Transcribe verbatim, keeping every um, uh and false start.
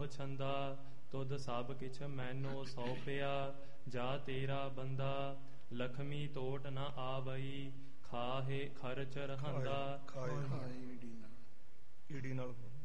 ਸਭ ਛੰਦਾ ਤੁਧ ਸਭ ਕਿਛ ਮੈਨੋ ਸੌਪਿਆ ਜਾ ਤੇਰਾ ਬੰਦਾ ਲਖਮੀ ਤੋਟ ਨਾ ਆਵਈ ਖਾਹੇ ਖਰਚ ਰਹੰਦਾ ਈੜੀ ਨਾਲ